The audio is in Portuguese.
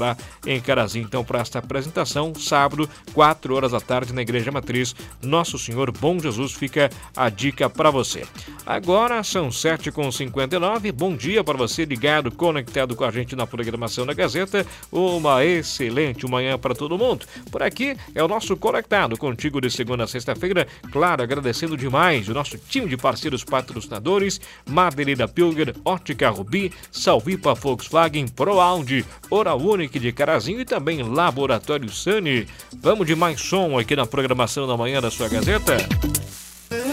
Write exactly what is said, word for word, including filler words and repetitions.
estará em Carazinho, então, para esta apresentação, sábado, quatro horas da tarde, na Igreja Matriz Nosso Senhor Bom Jesus. Fica a dica para você. Agora são sete e cinquenta e nove. Bom dia para você ligado, conectado com a gente na programação da Gazeta. Uma excelente manhã para todo mundo. Por aqui é o nosso Conectado, contigo de segunda a sexta-feira. Claro, agradecendo demais o nosso time de parceiros patrocinadores: Madeireira Pilger, Ótica Rubi, Salvipa Volkswagen, ProAudio, Oral Unique de Carazinho e também Laboratório Sani. Vamos de mais som aqui na programação da manhã da sua Gazeta.